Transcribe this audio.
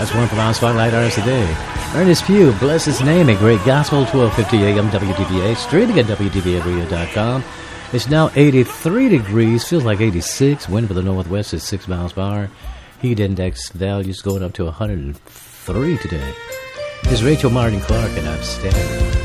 That's one from our Spotlight Artist today. Ernest Pugh, bless his name, a great gospel, 1250 AM WDVA, streaming at WDVAradio.com. It's now 83 degrees, feels like 86. Wind for the northwest is 6 miles per hour. Heat index values going up to 103 today. It's Rachel Martin Clark and I'm standing.